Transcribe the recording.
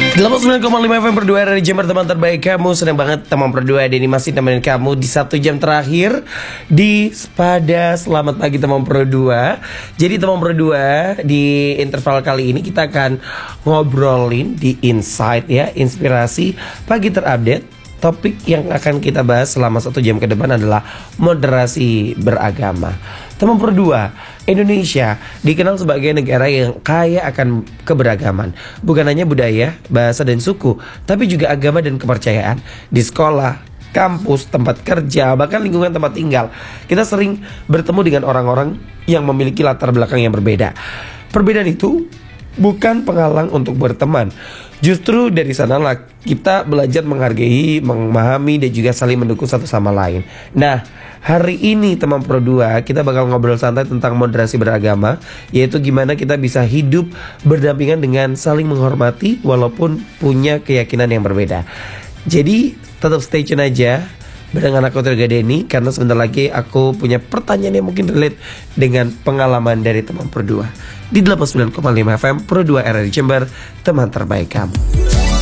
89,5 FM berdua dari Jember, teman terbaik kamu. Senang banget teman berdua Denny masih temenin kamu di 1 jam terakhir di Pada Selamat Pagi teman berdua. Jadi teman berdua di interval kali ini kita akan ngobrolin di Insight ya, inspirasi pagi terupdate. Topik yang akan kita bahas selama 1 jam ke depan adalah moderasi beragama. Teman berdua, Indonesia dikenal sebagai negara yang kaya akan keberagaman. Bukan hanya budaya, bahasa dan suku, tapi juga agama dan kepercayaan. Di sekolah, kampus, tempat kerja, bahkan lingkungan tempat tinggal, kita sering bertemu dengan orang-orang yang memiliki latar belakang yang berbeda. Perbedaan itu bukan penghalang untuk berteman. Justru dari sanalah kita belajar menghargai, memahami, dan juga saling mendukung satu sama lain. Nah, hari ini teman Pro 2 kita bakal ngobrol santai tentang moderasi beragama, yaitu gimana kita bisa hidup berdampingan dengan saling menghormati walaupun punya keyakinan yang berbeda. Jadi tetap stay tune aja dengan aku Terga Denny, karena sebentar lagi aku punya pertanyaan yang mungkin relate dengan pengalaman dari teman Pro 2 di 89,5 FM Pro 2 RRI Jember, teman terbaik kamu.